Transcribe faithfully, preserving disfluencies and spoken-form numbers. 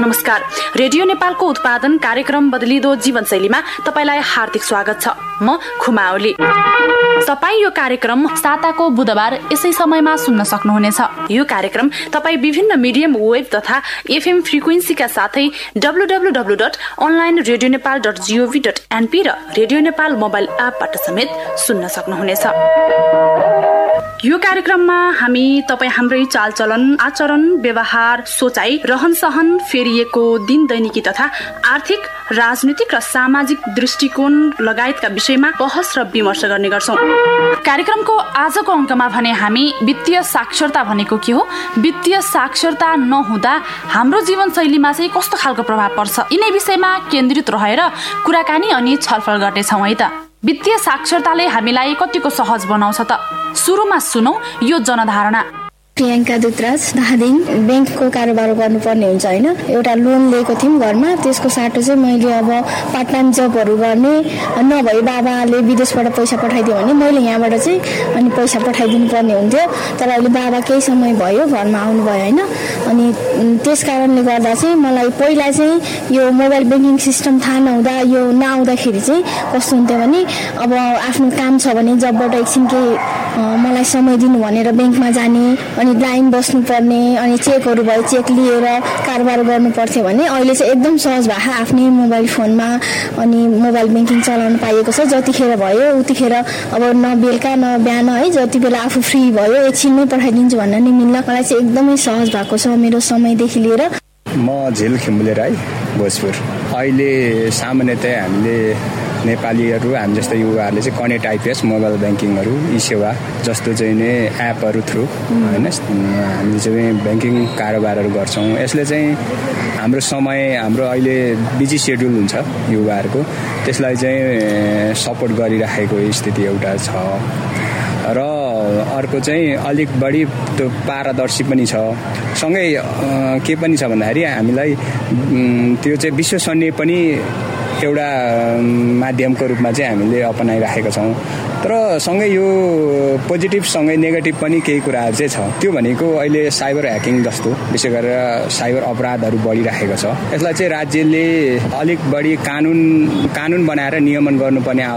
नमस्कार। रेडियो नेपालको उत्पादन कार्यक्रम बदलिदो जीवनशैलीमा तपाईलाई हार्दिक स्वागत छ। म खुमा ओली। तपाई यो कार्यक्रम साताको बुधबार यसै समयमा सुन्न सक्नुहुनेछ। यो कार्यक्रम तपाई विभिन्न मिडियम वेब तथा एफएम फ्रिक्वेन्सीका साथै W W W dot online radio Nepal dot gov dot NP र रेडियो नेपाल मोबाइल एपबाट समेत सुन्न सक्नुहुनेछ। यो कार्यक्रममा हामी तपाई हाम्रै चालचलन, आचरण, व्यवहार, सोचाइ, रहनसहन, फेरिएको दिन दैनिकी तथा आर्थिक, राजनीतिक र सामाजिक दृष्टिकोण लगायतका विषयमा बहस र विमर्श गर्ने गर्छौं। कार्यक्रमको आजको अङ्कमा भने हामी वित्तीय साक्षरता भनेको के हो, वित्तीय साक्षरता नहुँदा हाम्रो जीवनशैलीमा चाहिँ कस्तो खालको प्रभाव पर्छ, यिनै विषयमा केन्द्रित रहेर कुराकानी अनि छलफल गर्नेछौँ है त। वित्तीय साक्षरताले हामीलाई कतिको सहज बनाउँछ त? सुरुमा सुनौ यो जनधारणा। प्रियङ्का दुतराज, धादिङ। ब्याङ्कको कारोबार गर्नुपर्ने हुन्छ होइन, एउटा लोन लिएको थियौँ घरमा, त्यसको साटो चाहिँ मैले अब पार्ट टाइम जबहरू गर्ने, नभए बाबाले विदेशबाट पैसा पठाइदियो भने मैले यहाँबाट चाहिँ अनि पैसा पठाइदिनु पर्ने हुन्थ्यो। तर अहिले बाबा केही समय भयो घरमा आउनुभयो होइन, अनि त्यस कारणले गर्दा चाहिँ मलाई पहिला चाहिँ यो मोबाइल ब्याङ्किङ सिस्टम थाहा नहुँदा, यो नआउँदाखेरि चाहिँ कस्तो हुन्थ्यो भने अब आफ्नो काम छ भने जबबाट एकछिन केही मलाई समय दिनु भनेर ब्याङ्कमा जाने, अनि लाइन बस्नुपर्ने, अनि चेकहरू भयो चेक लिएर कारोबार गर्नु पर्थ्यो भने अहिले चाहिँ एकदम सहज भएको आफ्नै मोबाइल फोनमा अनि मोबाइल ब्याङ्किङ चलाउनु पाइएको छ। जतिखेर भयो उतिखेर अब न बेलुका न बिहान है, जति बेला आफू फ्री भयो एकछिनमै पठाइदिन्छु भन्न नि मिल्न मलाई चाहिँ एकदमै सहज भएको छ मेरो समयदेखि लिएर। म झिल खिम्बुले राई, भोजपुर। अहिले सामान्यतया हामीले नेपालीहरू हामी जस्तो युवाहरूले चाहिँ कनेक्ट आइपिएस मोबाइल ब्याङ्किङहरू, ई सेवा जस्तो चाहिँ नै एपहरू थ्रु होइन हामीले चाहिँ ब्याङ्किङ कारोबारहरू गर्छौँ। यसले चाहिँ हाम्रो समय, हाम्रो अहिले बिजी सेड्युल हुन्छ युवाहरूको, त्यसलाई चाहिँ सपोर्ट गरिराखेको स्थिति एउटा छ। र अर्को चाहिँ अलिक बढी त्यो पारदर्शी पनि छ। सँगै के पनि छ भन्दाखेरि हामीलाई त्यो चाहिँ विश्वसनीय पनि एउटा माध्यमको रूपमा चाहिँ हामीले अपनाइराखेका छौँ। तर सँगै यो पोजिटिभ सँगै नेगेटिभ पनि केही कुराहरू चाहिँ छ। त्यो भनेको अहिले साइबर ह्याकिङ जस्तो विशेष गरेर साइबर अपराधहरू बढिराखेको छ। यसलाई चाहिँ राज्यले अलिक बढी कानुन कानुन बनाएर नियमन गर्नुपर्ने